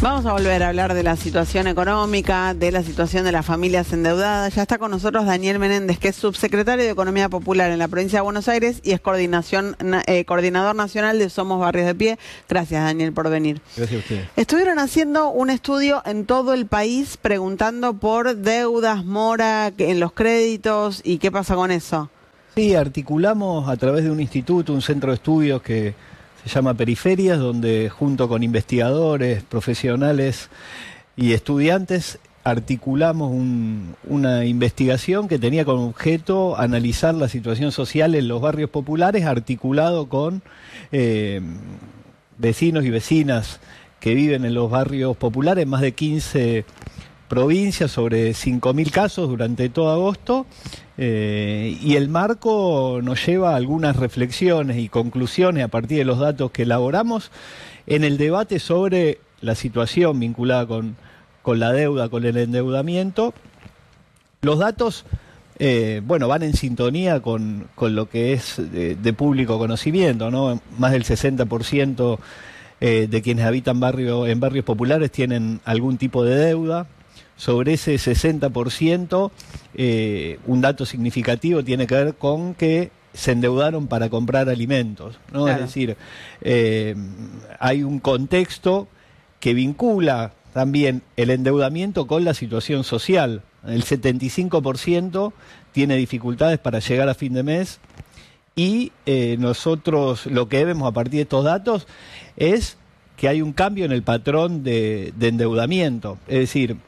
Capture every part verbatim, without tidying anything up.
Vamos a volver a hablar de la situación económica, de la situación de las familias endeudadas. Ya está con nosotros Daniel Menéndez, que es subsecretario de Economía Popular en la provincia de Buenos Aires y es coordinación, eh, coordinador nacional de Somos Barrios de Pie. Gracias, Daniel, por venir. Gracias a usted. Estuvieron haciendo un estudio en todo el país preguntando por deudas, mora en los créditos y qué pasa con eso. Sí, articulamos a través de un instituto, un centro de estudios que se llama Periferias, donde junto con investigadores, profesionales y estudiantes articulamos un, una investigación que tenía como objeto analizar la situación social en los barrios populares, articulado con eh, vecinos y vecinas que viven en los barrios populares, más de quince provincias, sobre cinco mil casos durante todo agosto, eh, y el marco nos lleva a algunas reflexiones y conclusiones a partir de los datos que elaboramos en el debate sobre la situación vinculada con, con la deuda, con el endeudamiento. Los datos, eh, bueno, van en sintonía con, con lo que es de, de público conocimiento, ¿no? Más del sesenta por ciento eh, de quienes habitan barrio, en barrios populares tienen algún tipo de deuda. Sobre ese sesenta por ciento, eh, un dato significativo tiene que ver con que se endeudaron para comprar alimentos, ¿no? Claro. Es decir, eh, hay un contexto que vincula también el endeudamiento con la situación social. El setenta y cinco por ciento tiene dificultades para llegar a fin de mes y eh, nosotros lo que vemos a partir de estos datos es que hay un cambio en el patrón de, de endeudamiento. Es decir,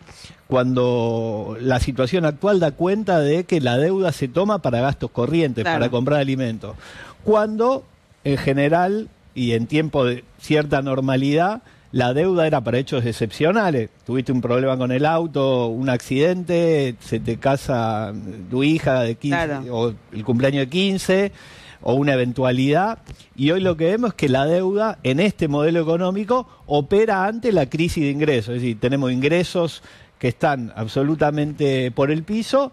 cuando la situación actual da cuenta de que la deuda se toma para gastos corrientes, claro, para comprar alimentos. Cuando, en general, y en tiempo de cierta normalidad, la deuda era para hechos excepcionales. Tuviste un problema con el auto, un accidente, se te casa tu hija de quince, claro, o el cumpleaños de quince, o una eventualidad, y hoy lo que vemos es que la deuda en este modelo económico opera ante la crisis de ingresos, es decir, tenemos ingresos que están absolutamente por el piso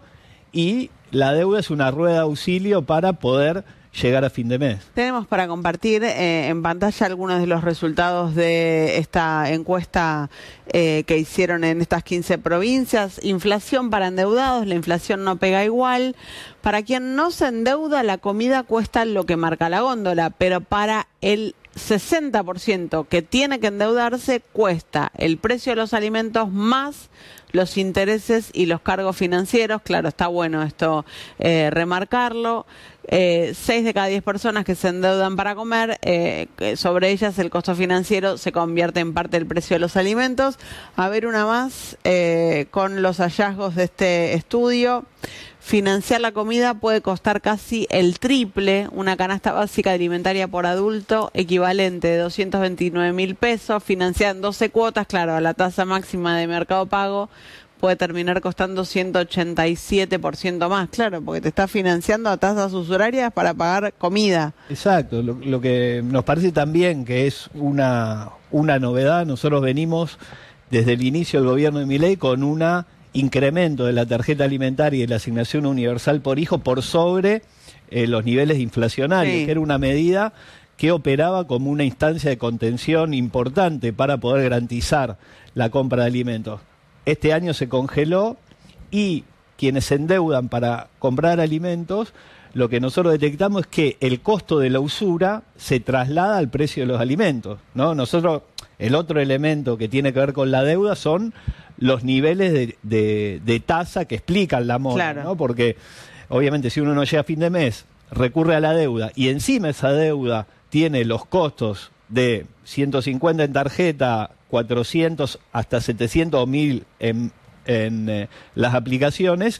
y la deuda es una rueda de auxilio para poder llegar a fin de mes. Tenemos para compartir eh, en pantalla algunos de los resultados de esta encuesta eh, que hicieron en estas quince provincias. Inflación para endeudados, la inflación no pega igual. Para quien no se endeuda, la comida cuesta lo que marca la góndola, pero para el sesenta por ciento que tiene que endeudarse, cuesta el precio de los alimentos más los intereses y los cargos financieros. Claro, está bueno esto eh, remarcarlo. Eh, seis de cada diez personas que se endeudan para comer, eh, sobre ellas el costo financiero se convierte en parte del precio de los alimentos. A ver una más eh, con los hallazgos de este estudio. Financiar la comida puede costar casi el triple. Una canasta básica alimentaria por adulto equivalente de doscientos veintinueve mil pesos, financiada en doce cuotas, claro, a la tasa máxima de Mercado Pago, puede terminar costando ciento ochenta y siete por ciento más, claro, porque te está financiando a tasas usurarias para pagar comida. Exacto, lo, lo que nos parece también que es una, una novedad. Nosotros venimos desde el inicio del gobierno de Milei con una incremento de la tarjeta alimentaria y la asignación universal por hijo por sobre eh, los niveles inflacionarios, sí, que era una medida que operaba como una instancia de contención importante para poder garantizar la compra de alimentos. Este año se congeló y quienes se endeudan para comprar alimentos, lo que nosotros detectamos es que el costo de la usura se traslada al precio de los alimentos, ¿no? Nosotros, el otro elemento que tiene que ver con la deuda son los niveles de, de, de tasa que explican la mora, claro, ¿no? Porque obviamente si uno no llega a fin de mes, recurre a la deuda y encima esa deuda tiene los costos de ciento cincuenta en tarjeta, cuatrocientos hasta setecientos o mil en, en eh, las aplicaciones,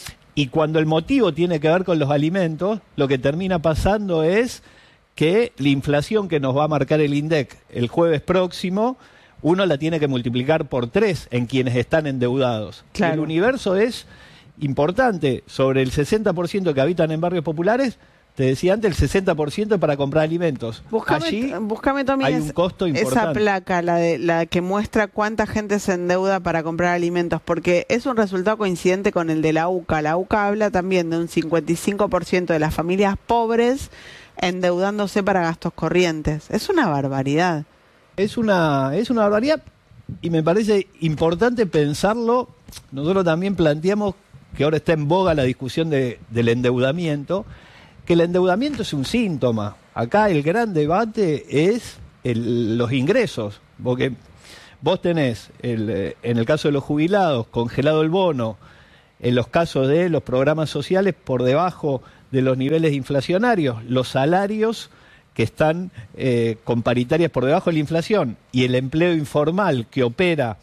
y cuando el motivo tiene que ver con los alimentos, lo que termina pasando es que la inflación que nos va a marcar el INDEC el jueves próximo, uno la tiene que multiplicar por tres en quienes están endeudados. Claro. El universo es importante. Sobre el sesenta por ciento que habitan en barrios populares, te decía antes, el sesenta por ciento para comprar alimentos. Búscame, Allí búscame, Tommy, hay es, un costo importante. Esa placa, la, de, la que muestra cuánta gente se endeuda para comprar alimentos, porque es un resultado coincidente con el de la U C A. La U C A habla también de un cincuenta y cinco por ciento de las familias pobres endeudándose para gastos corrientes. Es una barbaridad. Es una, es una barbaridad, y me parece importante pensarlo. Nosotros también planteamos que ahora está en boga la discusión de, del endeudamiento, que el endeudamiento es un síntoma. Acá el gran debate es el, los ingresos, porque vos tenés, el, en el caso de los jubilados, congelado el bono, en los casos de los programas sociales por debajo de los niveles inflacionarios, los salarios que están eh, con paritarias por debajo de la inflación y el empleo informal que opera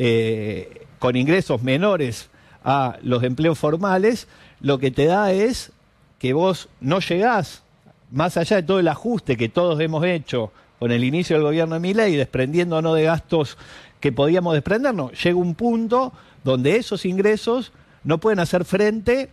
eh, con ingresos menores a los empleos formales, lo que te da es que vos no llegás, más allá de todo el ajuste que todos hemos hecho con el inicio del gobierno de Milei, desprendiéndonos de gastos que podíamos desprendernos, llega un punto donde esos ingresos no pueden hacer frente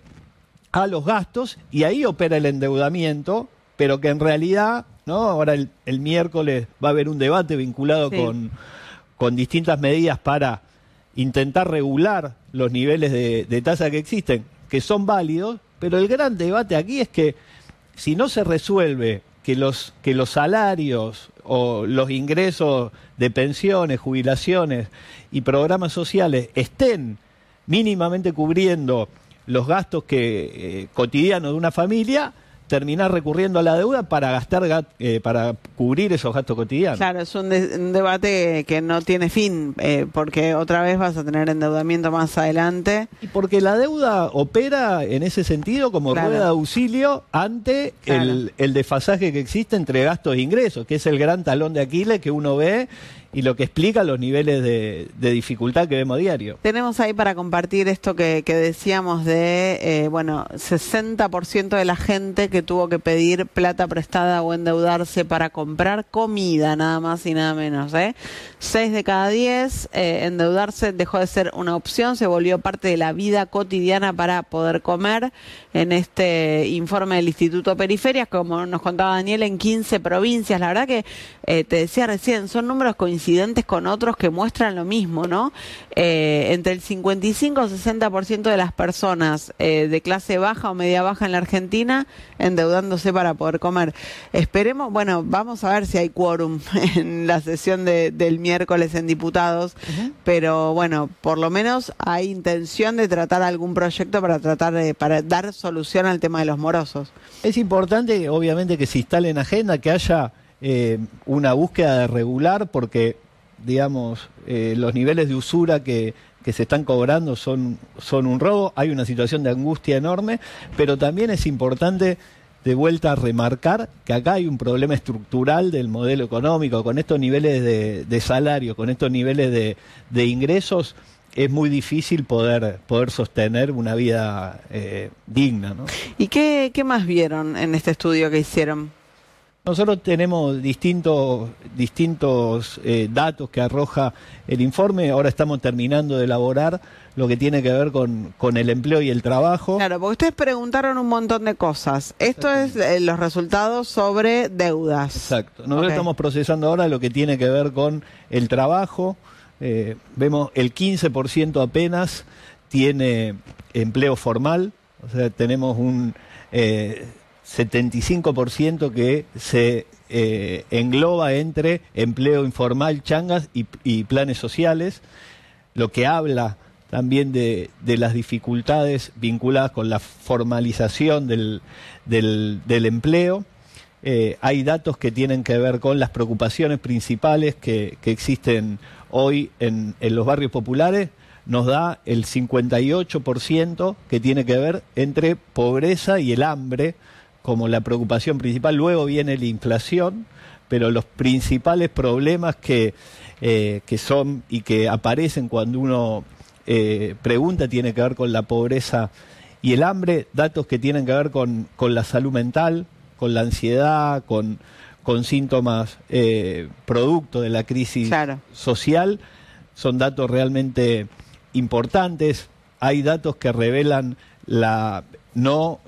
a los gastos y ahí opera el endeudamiento, pero que en realidad, ¿no? Ahora el, el miércoles va a haber un debate vinculado sí. con, con distintas medidas para intentar regular los niveles de, de tasa que existen, que son válidos, pero el gran debate aquí es que si no se resuelve que los, que los salarios o los ingresos de pensiones, jubilaciones y programas sociales estén mínimamente cubriendo los gastos que, eh, cotidianos de una familia, terminar recurriendo a la deuda para gastar eh, para cubrir esos gastos cotidianos. Claro, es un, de, un debate que no tiene fin, eh, porque otra vez vas a tener endeudamiento más adelante. Y porque la deuda opera en ese sentido como claro. rueda de auxilio ante claro. el, el desfasaje que existe entre gastos e ingresos, que es el gran talón de Aquiles que uno ve y lo que explica los niveles de, de dificultad que vemos diario. Tenemos ahí para compartir esto que, que decíamos de, eh, bueno, sesenta por ciento de la gente que tuvo que pedir plata prestada o endeudarse para comprar comida, nada más y nada menos, ¿eh? seis de cada diez, eh, endeudarse dejó de ser una opción, se volvió parte de la vida cotidiana para poder comer. En este informe del Instituto Periferias, como nos contaba Daniel, en quince provincias, la verdad que, eh, te decía recién, son números coincidentes con otros que muestran lo mismo, ¿no? Eh, entre el cincuenta y cinco y sesenta por ciento de las personas eh, de clase baja o media baja en la Argentina endeudándose para poder comer. Esperemos, bueno, vamos a ver si hay quórum en la sesión de, del miércoles en diputados, uh-huh. pero bueno, por lo menos hay intención de tratar algún proyecto para tratar de para dar solución al tema de los morosos. Es importante, obviamente, que se instale en agenda, que haya eh, una búsqueda de regular, porque, digamos, eh, los niveles de usura que, que se están cobrando son, son un robo, hay una situación de angustia enorme, pero también es importante de vuelta a remarcar que acá hay un problema estructural del modelo económico, con estos niveles de, de salario, con estos niveles de, de ingresos, es muy difícil poder poder sostener una vida eh, digna, ¿no? ¿Y qué, qué más vieron en este estudio que hicieron? Nosotros tenemos distintos, distintos eh, datos que arroja el informe. Ahora estamos terminando de elaborar lo que tiene que ver con, con el empleo y el trabajo. Claro, porque ustedes preguntaron un montón de cosas. Esto es eh, los resultados sobre deudas. Exacto. Nosotros okay. estamos procesando ahora lo que tiene que ver con el trabajo. Eh, vemos el quince por ciento apenas tiene empleo formal. O sea, tenemos un... Eh, setenta y cinco por ciento que se eh, engloba entre empleo informal, changas y, y planes sociales, lo que habla también de, de las dificultades vinculadas con la formalización del, del, del empleo. Eh, hay datos que tienen que ver con las preocupaciones principales que, que existen hoy en, en los barrios populares. Nos da el cincuenta y ocho por ciento que tiene que ver entre pobreza y el hambre como la preocupación principal. Luego viene la inflación, pero los principales problemas que, eh, que son y que aparecen cuando uno eh, pregunta tiene que ver con la pobreza y el hambre, datos que tienen que ver con, con la salud mental, con la ansiedad, con, con síntomas eh, producto de la crisis claro. social, son datos realmente importantes. Hay datos que revelan la no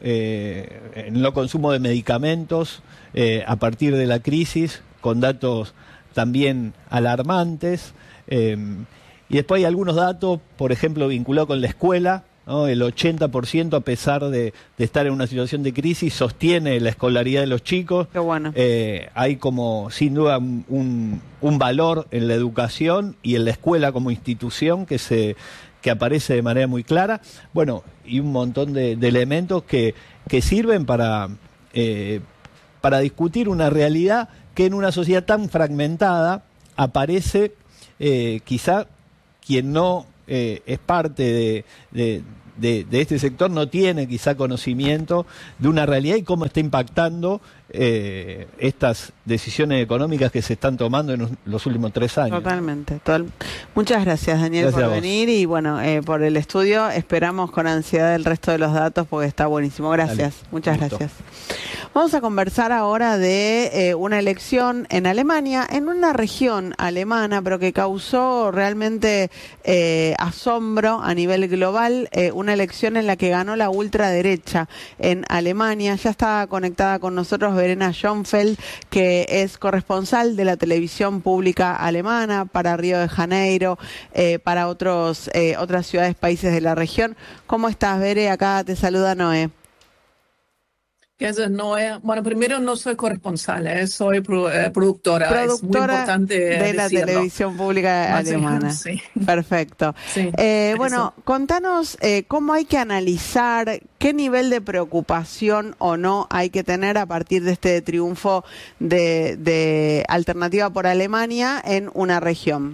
eh, el no consumo de medicamentos eh, a partir de la crisis, con datos también alarmantes. Eh, y después hay algunos datos, por ejemplo, vinculados con la escuela, ¿no? El ochenta por ciento, a pesar de, de estar en una situación de crisis, sostiene la escolaridad de los chicos. Qué bueno. Eh, hay como, sin duda, un, un valor en la educación y en la escuela como institución que se que aparece de manera muy clara. Bueno, y un montón de, de elementos que, que sirven para, eh, para discutir una realidad que en una sociedad tan fragmentada aparece eh, quizá quien no eh, es parte de, de, de, de este sector, no tiene quizá conocimiento de una realidad y cómo está impactando eh, estas decisiones económicas que se están tomando en los últimos tres años. Totalmente. Total. Muchas gracias, Daniel, Gracias por venir y bueno, eh, por el estudio. Esperamos con ansiedad el resto de los datos porque está buenísimo. Gracias. Dale. Muchas Gusto. gracias. Vamos a conversar ahora de eh, una elección en Alemania, en una región alemana, pero que causó realmente eh, asombro a nivel global, eh, una elección en la que ganó la ultraderecha en Alemania. Ya está conectada con nosotros Verena Schönfeld, que es corresponsal de la televisión pública alemana para Río de Janeiro, eh, para otros eh, otras ciudades, países de la región. ¿Cómo estás, Bere? Acá te saluda Noé. Eso es Noé. Bueno, primero no soy corresponsal, eh, soy pro, eh, productora. Productora es muy importante de la decirlo. televisión pública Más alemana. Sí. Perfecto. Sí, eh, bueno, eso. contanos eh, cómo hay que analizar, qué nivel de preocupación o no hay que tener a partir de este triunfo de, de Alternativa por Alemania en una región.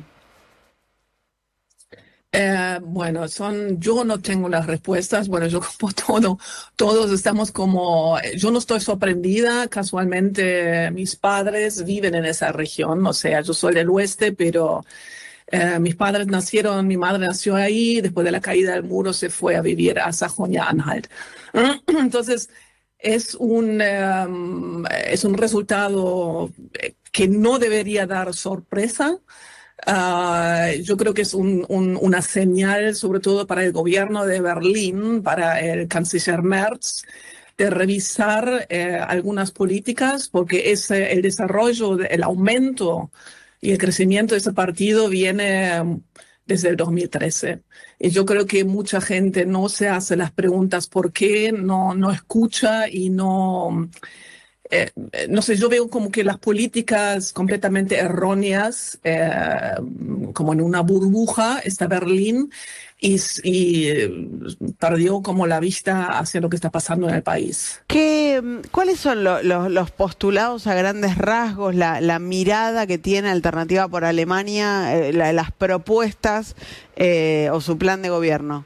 Eh, bueno, son, yo no tengo las respuestas. Bueno, yo como todo, todos estamos como, yo no estoy sorprendida. Casualmente mis padres viven en esa región, o sea, yo soy del oeste, pero eh, mis padres nacieron, mi madre nació ahí, después de la caída del muro se fue a vivir a Sajonia-Anhalt. Entonces, es un, um, es un resultado que no debería dar sorpresa. Uh, yo creo que es un, un, una señal, sobre todo para el gobierno de Berlín, para el canciller Merz, de revisar eh, algunas políticas, porque es eh, el desarrollo, el aumento y el crecimiento de ese partido viene um, desde el dos mil trece. Y yo creo que mucha gente no se hace las preguntas por qué, no, no escucha y no... Eh, no sé, yo veo como que las políticas completamente erróneas, eh, como en una burbuja, está Berlín, y, y eh, perdió como la vista hacia lo que está pasando en el país. ¿Qué, ¿Cuáles son lo, lo, los postulados a grandes rasgos, la, la mirada que tiene Alternativa por Alemania, eh, la, las propuestas eh, o su plan de gobierno?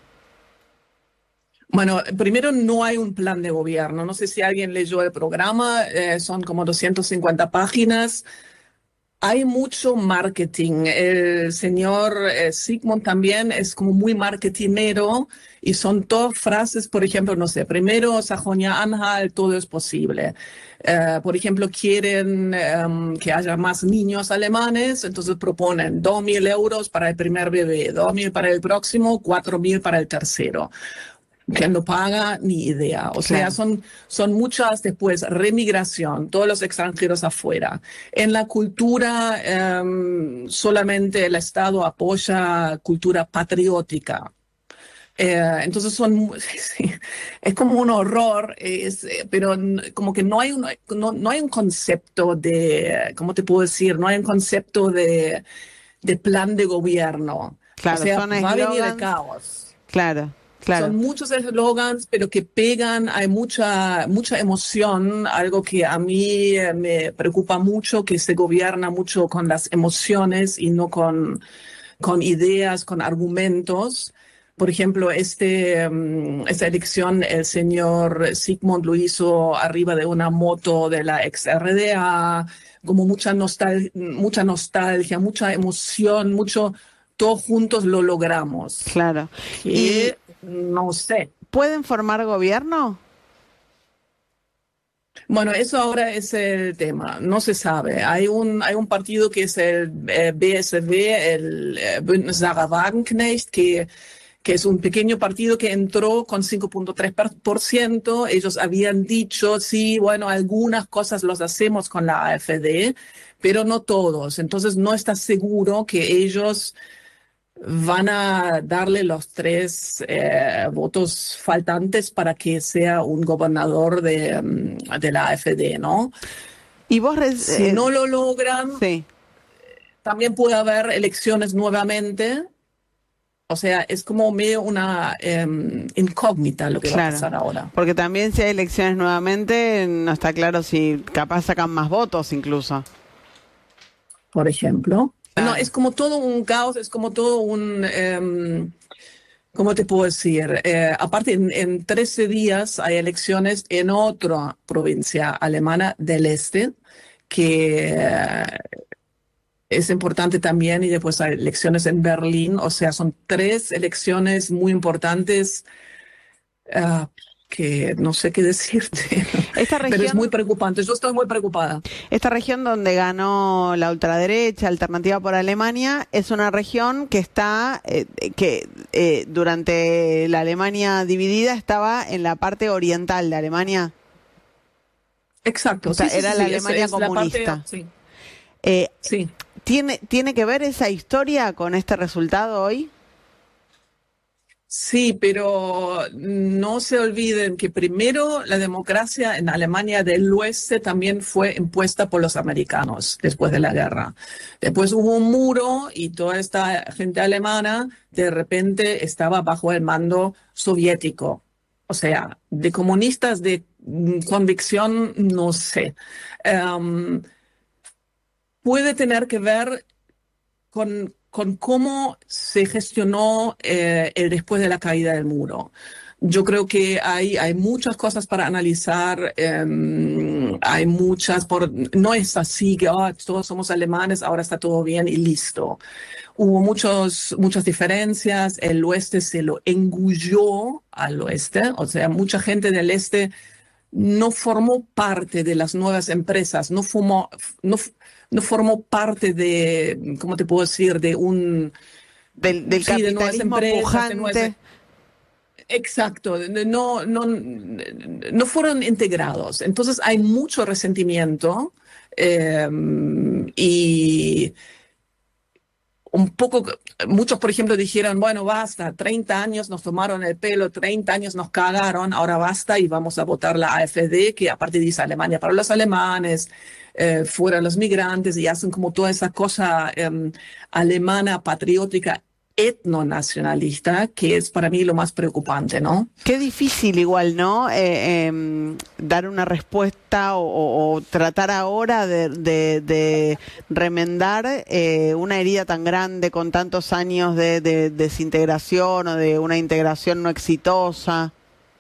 Bueno, primero no hay un plan de gobierno. No sé si alguien leyó el programa, eh, son como doscientas cincuenta páginas. Hay mucho marketing. El señor eh, Sigmund también es como muy marketinero y son todas frases, por ejemplo, no sé, primero Sajonia-Anhalt, todo es posible. Uh, por ejemplo, quieren um, que haya más niños alemanes, entonces proponen dos mil euros para el primer bebé, dos mil para el próximo, cuatro mil para el tercero. ¿Quién lo paga? Ni idea. O sea, Claro. son, son muchas después, remigración, todos los extranjeros afuera. En la cultura, um, solamente el Estado apoya cultura patriótica. Eh, entonces son, sí, es como un horror, es, pero como que no hay, un, no, no hay un concepto de, ¿cómo te puedo decir? No hay un concepto de, de plan de gobierno. Claro, o sea, son va a venir el eslogans. caos. Claro, claro. Son muchos eslogans, pero que pegan, hay mucha, mucha emoción, algo que a mí me preocupa mucho, que se gobierna mucho con las emociones y no con, con ideas, con argumentos. Por ejemplo, este, um, esta elección, el señor Sigmund lo hizo arriba de una moto de la ex R D A, como mucha, nostal mucha nostalgia, mucha emoción, mucho, todos juntos lo logramos. Claro. Que, y no sé. ¿Pueden formar gobierno? Bueno, eso ahora es el tema, no se sabe. Hay un, hay un partido que es el eh, B S W, el eh, Bündnis Sarah Wagenknecht, que que es un pequeño partido que entró con cinco punto tres por ciento. Ellos habían dicho, sí, bueno, algunas cosas los hacemos con la A F D, pero no todos. Entonces no está seguro que ellos van a darle los tres eh, votos faltantes para que sea un gobernador de, mm, de la A F D, ¿no? Y vos... Si eh, no lo logran, sí. también puede haber elecciones nuevamente. O sea, es como medio una eh, incógnita lo que va a Claro, pasar ahora. porque también si hay elecciones nuevamente, no está claro si capaz sacan más votos incluso. Por ejemplo. No, Claro. es como todo un caos, es como todo un, eh, ¿cómo te puedo decir? Eh, aparte, en, en trece días hay elecciones en otra provincia alemana del este, que eh, es importante también, y después hay elecciones en Berlín, o sea, son tres elecciones muy importantes. Uh, que no sé qué decirte, Esta pero es muy región, preocupante. Yo estoy muy preocupada. esta región donde ganó la ultraderecha, Alternativa por Alemania, es una región que está, eh, que eh, durante la Alemania dividida estaba en la parte oriental de Alemania. Exacto, O sea, sí, sí, era sí, la sí, es, Alemania es la parte, comunista. sí, Eh, sí. ¿tiene, ¿Tiene que ver esa historia con este resultado hoy? Sí, pero no se olviden que primero la democracia en Alemania del Oeste también fue impuesta por los americanos después de la guerra. Después hubo un muro y toda esta gente alemana de repente estaba bajo el mando soviético. O sea, de comunistas de mm, convicción, no sé. Um, puede tener que ver con, con cómo se gestionó eh, el después de la caída del muro. Yo creo que hay, hay muchas cosas para analizar, eh, hay muchas, por, no es así que oh, todos somos alemanes, ahora está todo bien y listo. Hubo muchos, muchas diferencias, el oeste se lo engulló al oeste, o sea, mucha gente del este no formó parte de las nuevas empresas, no formó, no, no formó parte de, ¿cómo te puedo decir?, de un, Del, del sí, de nuevas capitalismo empresas, de nuevas... pujante. Exacto, no, no, no fueron integrados. Entonces hay mucho resentimiento eh, y un poco, muchos por ejemplo dijeron, bueno, basta, treinta años nos tomaron el pelo, treinta años nos cagaron, ahora basta y vamos a votar la A F D, que aparte dice Alemania para los alemanes, eh, fuera los migrantes, y hacen como toda esa cosa eh, alemana, patriótica, etnonacionalista, que es para mí lo más preocupante, ¿no? Qué difícil igual, ¿no? Eh, em, dar una respuesta o, o- o tratar ahora de, de- de remendar eh, una herida tan grande con tantos años de, de desintegración o de una integración no exitosa.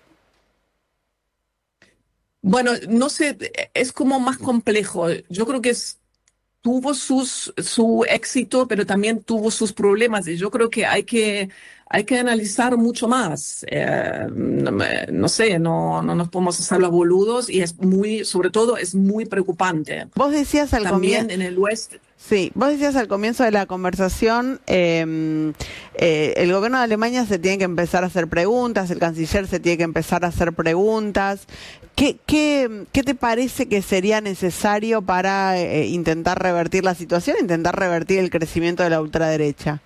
Bueno, no sé, es como más complejo. Yo creo que es tuvo sus, su éxito, pero también tuvo sus problemas. Y yo creo que hay que, hay que analizar mucho más. Eh, no, me- no sé, no, no nos podemos hacer los boludos y es muy, sobre todo, es muy preocupante. Vos decías al comienzo, También en el oeste. sí, vos decías al comienzo de la conversación, em, eh, el gobierno de Alemania se tiene que empezar a hacer preguntas, el canciller se tiene que empezar a hacer preguntas. ¿Qué, qué, qué te parece que sería necesario para eh, intentar revertir la situación, intentar revertir el crecimiento de la ultraderecha?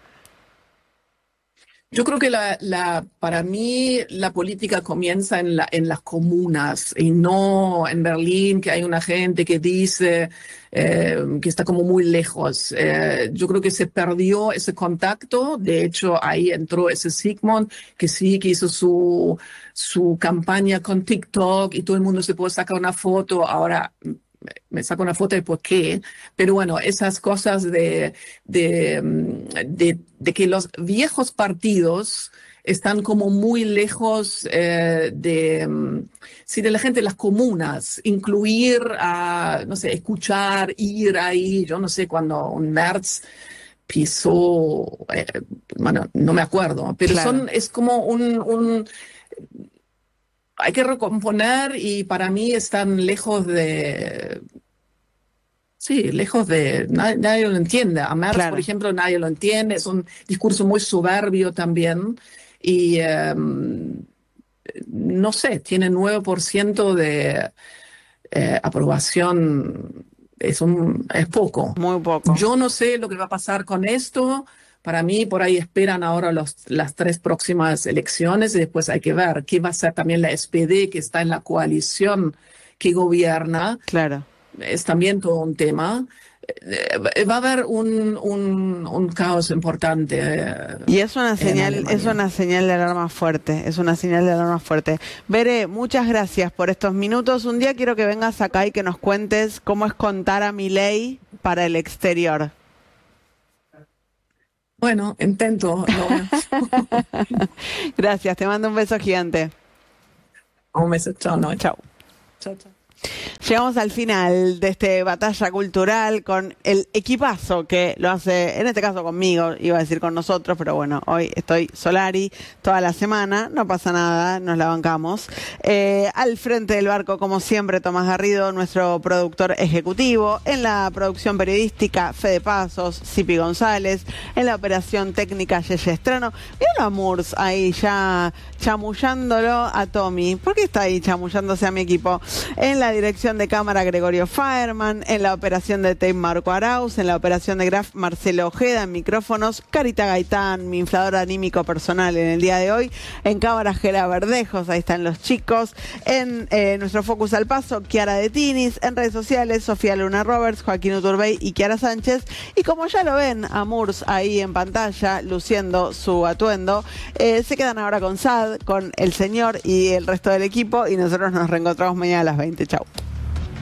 Yo creo que la, la, para mí la política comienza en, la, en las comunas y no en Berlín, que hay una gente que dice eh, que está como muy lejos. Eh, yo creo que se perdió ese contacto. De hecho, ahí entró ese Sigmund, que sí, que hizo su, su campaña con TikTok y todo el mundo se puede sacar una foto. Ahora me saco una foto de por qué, pero bueno, esas cosas de, de, de, de que los viejos partidos están como muy lejos eh, de, sí, de la gente de las comunas, incluir a, no sé, escuchar, ir ahí, yo no sé, cuando un Merz pisó, eh, bueno, no me acuerdo, pero Claro, son, es como un, un hay que recomponer y para mí están lejos de, sí, lejos de, nadie, nadie lo entiende. A Merz, por claro. ejemplo, nadie lo entiende, es un discurso muy soberbio también y eh, no sé, tiene nueve por ciento de eh, aprobación es, un, es poco. Muy poco. Yo no sé lo que va a pasar con esto. Para mí, por ahí esperan ahora los, las tres próximas elecciones y después hay que ver qué va a ser también la S P D, que está en la coalición que gobierna. Claro. Es también todo un tema. Eh, va a haber un, un, un caos importante. Eh, y es una señal, es una señal de alarma fuerte, es una señal de alarma fuerte. Bere, muchas gracias por estos minutos. Un día quiero que vengas acá y que nos cuentes cómo es contar a Milei para el exterior. Bueno, intento. Gracias, te mando un beso gigante. Un beso, chao. No. Chao. Chao, chao. Llegamos al final de este Batalla Cultural con el equipazo que lo hace, en este caso conmigo, iba a decir con nosotros, pero bueno, hoy estoy Solari toda la semana, no pasa nada, nos la bancamos. Eh, al frente del barco, como siempre, Tomás Garrido, nuestro productor ejecutivo, en la producción periodística, Fede Pasos, Cipi González, en la operación técnica, Yeye Estrano. Mira a Murs ahí ya chamullándolo a Tommy. ¿Por qué está ahí chamullándose a mi equipo? En la dirección de cámara, Gregorio Faerman, en la operación de tape, Marco Arauz, en la operación de graf, Marcelo Ojeda, en micrófonos, Carita Gaitán, mi inflador anímico personal en el día de hoy, en cámara, Gera Verdejos, ahí están los chicos, en eh, nuestro Focus al Paso, Kiara de Tinis, en redes sociales, Sofía Luna Roberts, Joaquín Uturbey y Kiara Sánchez, y como ya lo ven a Murs ahí en pantalla, luciendo su atuendo, eh, se quedan ahora con Sad, con el señor y el resto del equipo, y nosotros nos reencontramos mañana a las veinte. Chau.